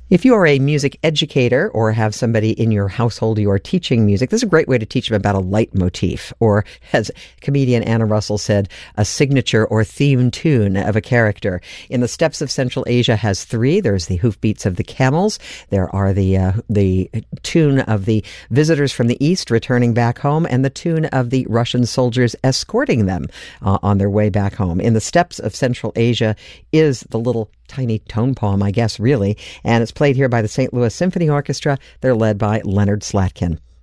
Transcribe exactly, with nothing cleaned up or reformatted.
If you are a music educator or have somebody in your household you are teaching music, this is a great way to teach them about a leitmotif, or as comedian Anna Russell said, a signature or theme tune of a character. In the Steppes of Central Asia has three. There's the hoofbeats of the camels. There are the uh, the tune of the visitors from the east returning back home, and the tune of the Russian soldiers escorting them uh, on their way back home. In the Steppes of Central Asia is the little tiny tone poem, I guess, really, and it's played here by the Saint Louis Symphony Orchestra. They're led by Leonard Slatkin.